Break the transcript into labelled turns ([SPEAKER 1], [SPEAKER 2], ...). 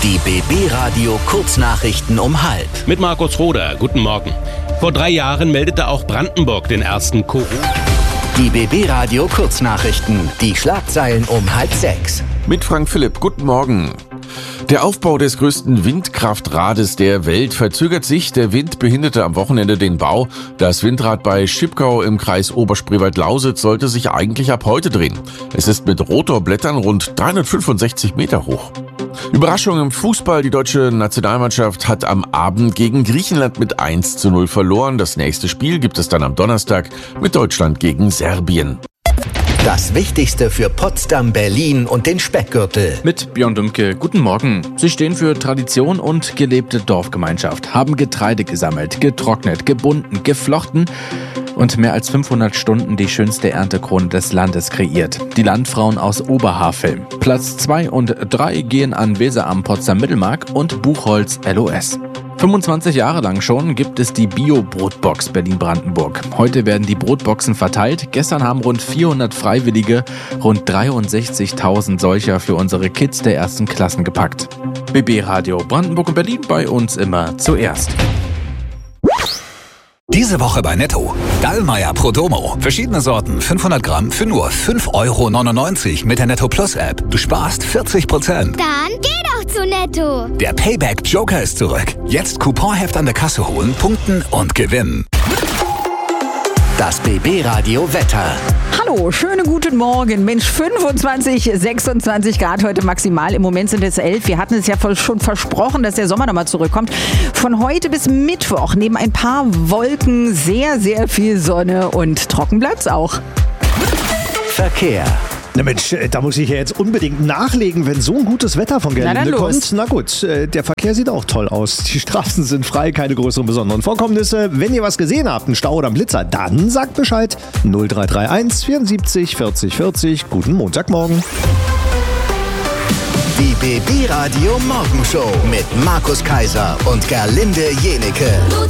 [SPEAKER 1] Die BB Radio Kurznachrichten um 12:30.
[SPEAKER 2] Mit Markus Roder, guten Morgen. Vor 3 Jahren meldete auch Brandenburg den ersten Corona.
[SPEAKER 1] Die BB Radio Kurznachrichten, die Schlagzeilen um 5:30.
[SPEAKER 3] Mit Frank Philipp, guten Morgen. Der Aufbau des größten Windkraftrades der Welt verzögert sich. Der Wind behinderte am Wochenende den Bau. Das Windrad bei Schipkau im Kreis Oberspreewald-Lausitz sollte sich eigentlich ab heute drehen. Es ist mit Rotorblättern rund 365 Meter hoch. Überraschung im Fußball. Die deutsche Nationalmannschaft hat am Abend gegen Griechenland mit 1:0 verloren. Das nächste Spiel gibt es dann am Donnerstag mit Deutschland gegen Serbien.
[SPEAKER 1] Das Wichtigste für Potsdam, Berlin und den Speckgürtel.
[SPEAKER 4] Mit Björn Dümke, guten Morgen. Sie stehen für Tradition und gelebte Dorfgemeinschaft, haben Getreide gesammelt, getrocknet, gebunden, geflochten und mehr als 500 Stunden die schönste Erntekrone des Landes kreiert. Die Landfrauen aus Oberhavel. Platz 2 und 3 gehen an Weser am Potsdam-Mittelmark und Buchholz LOS. 25 Jahre lang schon gibt es die Bio-Brotbox Berlin-Brandenburg. Heute werden die Brotboxen verteilt. Gestern haben rund 400 Freiwillige rund 63.000 solcher für unsere Kids der ersten Klassen gepackt. BB Radio Brandenburg und Berlin, bei uns immer zuerst.
[SPEAKER 5] Diese Woche bei Netto. Dallmayr Prodomo. Verschiedene Sorten, 500 Gramm für nur 5,99 € mit der Netto Plus App. Du sparst 40%.
[SPEAKER 6] Dann geh doch zu Netto.
[SPEAKER 5] Der Payback Joker ist zurück. Jetzt Couponheft an der Kasse holen, punkten und gewinnen.
[SPEAKER 1] Das BB Radio Wetter.
[SPEAKER 7] Hallo, schönen guten Morgen. Mensch, 25, 26 Grad heute maximal. Im Moment sind es 11. Wir hatten es ja schon versprochen, dass der Sommer nochmal zurückkommt. Von heute bis Mittwoch neben ein paar Wolken sehr, sehr viel Sonne und trocken bleibt's auch.
[SPEAKER 1] Verkehr.
[SPEAKER 8] Na Mensch, da muss ich ja jetzt unbedingt nachlegen, wenn so ein gutes Wetter von Gerlinde kommt. Na gut, der Verkehr sieht auch toll aus. Die Straßen sind frei, keine größeren besonderen Vorkommnisse. Wenn ihr was gesehen habt, einen Stau oder einen Blitzer, dann sagt Bescheid. 0331 74 40 40. Guten Montagmorgen.
[SPEAKER 1] Die BB Radio Morgenshow mit Markus Kaiser und Gerlinde Jenecke.